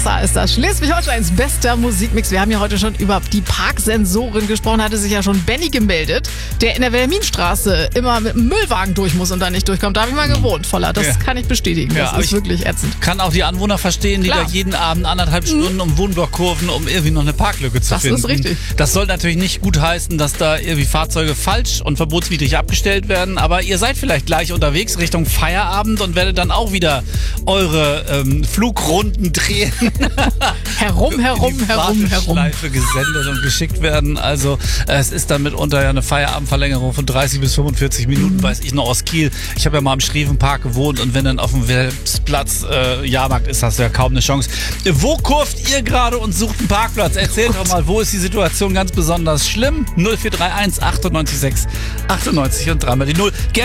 Hossa ist das. Schleswig-Holsteins bester Musikmix. Wir haben ja heute schon über die Parksensoren gesprochen. Hatte sich ja schon Benny gemeldet, der in der Wilhelminstraße immer mit dem Müllwagen durch muss und da nicht durchkommt. Da habe ich mal gewohnt, voller. Das kann ich bestätigen. Das ist wirklich ätzend. Kann auch die Anwohner verstehen, die da jeden Abend 1,5 Stunden um Wohnblockkurven, um irgendwie noch eine Parklücke zu finden. Das ist richtig. Das soll natürlich nicht gut heißen, dass da irgendwie Fahrzeuge falsch und verbotswidrig abgestellt werden. Aber ihr seid vielleicht gleich unterwegs Richtung Feierabend und werdet dann auch wieder eure Flugrunden drehen. herum. Schleife gesendet und geschickt werden. Also es ist dann mitunter ja eine Feierabendverlängerung von 30 bis 45 Minuten, weiß ich noch aus Kiel. Ich habe ja mal im Schrevenpark gewohnt und wenn dann auf dem Wilhelmsplatz Jahrmarkt ist, hast du ja kaum eine Chance. Wo kurft ihr gerade und sucht einen Parkplatz? Erzählt doch mal, wo ist die Situation ganz besonders schlimm? 0431 98 6 98 und 3 mal die 0.